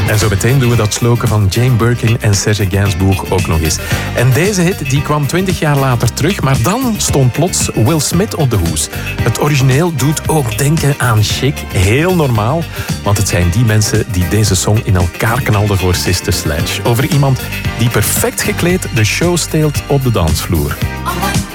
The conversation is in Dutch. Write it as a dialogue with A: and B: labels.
A: En zo meteen doen we dat sloken van Jane Birkin en Serge Gainsbourg ook nog eens. En deze hit die kwam 20 jaar later terug, maar dan stond plots Will Smith op de hoes. Het origineel doet ook denken aan Chic, heel normaal, want het zijn die mensen die deze song in elkaar knalden voor Sister Sledge. Over iemand die perfect gekleed de show steelt op de dansvloer.